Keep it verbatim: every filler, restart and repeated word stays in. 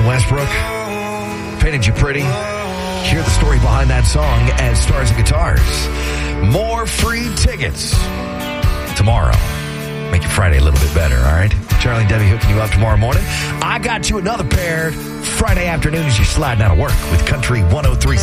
Jordan Westbrook, Painted You Pretty. Hear the story behind that song as Stars and Guitars. More free tickets tomorrow. Make your Friday a little bit better, all right? Charlie and Debbie hooking you up tomorrow morning. I got you another pair Friday afternoon as you're sliding out of work with Country one oh three.